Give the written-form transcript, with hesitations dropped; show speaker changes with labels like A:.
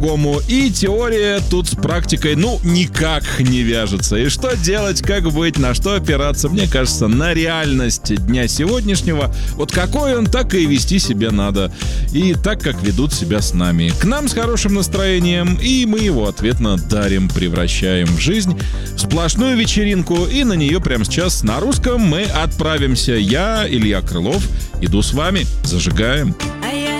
A: по-другому. И теория тут с практикой, никак не вяжется. И что делать, как быть, на что опираться, мне кажется, на реальность дня сегодняшнего. Вот какой он, так и вести себя надо. И так, как ведут себя с нами. К нам с хорошим настроением, и мы его ответно дарим, превращаем в жизнь в сплошную вечеринку. И на нее прямо сейчас на русском мы отправимся. Я, Илья Крылов, иду с вами. Зажигаем.